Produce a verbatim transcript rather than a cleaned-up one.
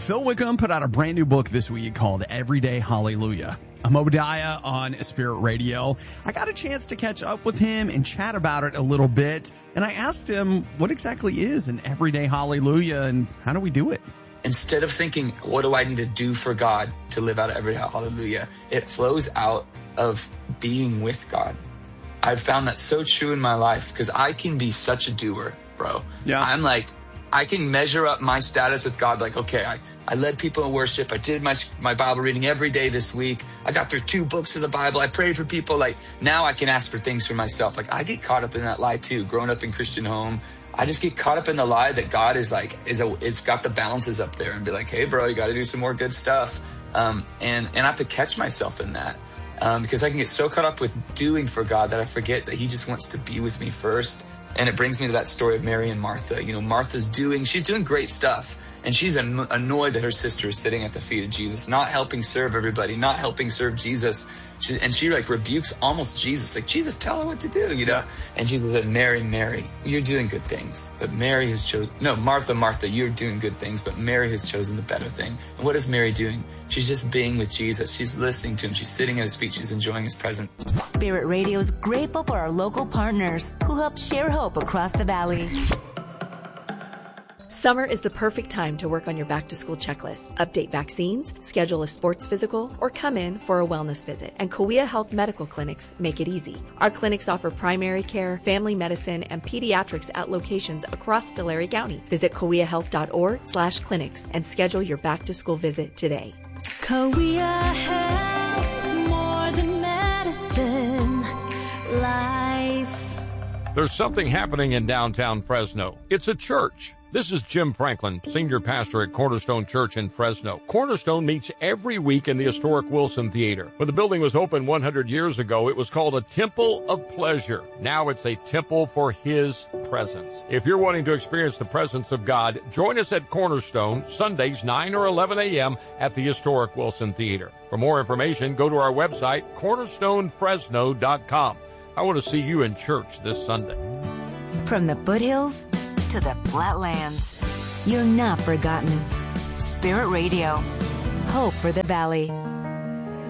Phil Wickham put out a brand new book this week called Everyday Hallelujah. I'm Obadiah on Spirit Radio. I got a chance to catch up with him and chat about it a little bit. And I asked him what exactly is an everyday hallelujah and how do we do it? Instead of thinking, what do I need to do for God to live out everyday hallelujah? It flows out of being with God. I've found that so true in my life because I can be such a doer, bro. Yeah. I'm like, I can measure up my status with God. Like, okay, I, I led people in worship. I did my, my Bible reading every day this week. I got through two books of the Bible. I prayed for people. Like now I can ask for things for myself. Like I get caught up in that lie too. Growing up in Christian home, I just get caught up in the lie that God is like, is a, it's got the balances up there and be like, hey bro, you got to do some more good stuff. Um, and, and I have to catch myself in that. Um, because I can get so caught up with doing for God that I forget that he just wants to be with me first. And it brings me to that story of Mary and Martha. You know, Martha's doing, she's doing great stuff. And she's an- annoyed that her sister is sitting at the feet of Jesus, not helping serve everybody, not helping serve Jesus. She, and she like rebukes almost Jesus, like, Jesus, tell her what to do, you know? And Jesus said, Mary, Mary, you're doing good things, but Mary has chosen, no, Martha, Martha, you're doing good things, but Mary has chosen the better thing. And what is Mary doing? She's just being with Jesus. She's listening to him. She's sitting at his feet. She's enjoying his presence. Spirit Radio is grateful for our local partners who help share hope across the valley. Summer is the perfect time to work on your back-to-school checklist, update vaccines, schedule a sports physical, or come in for a wellness visit. And Kauai Health Medical Clinics make it easy. Our clinics offer primary care, family medicine, and pediatrics at locations across Tulare County. Visit kauaihealth.org slash clinics and schedule your back-to-school visit today. Kauai Health, more than medicine, life. There's something happening in downtown Fresno. It's a church. This is Jim Franklin, senior pastor at Cornerstone Church in Fresno. Cornerstone meets every week in the historic Wilson Theater. When the building was opened one hundred years ago, it was called a Temple of Pleasure. Now it's a temple for His presence. If you're wanting to experience the presence of God, join us at Cornerstone, Sundays, nine or eleven a.m. at the historic Wilson Theater. For more information, go to our website, cornerstone fresno dot com. I want to see you in church this Sunday. From the foothills to the flatlands, you're not forgotten. Spirit Radio, hope for the valley.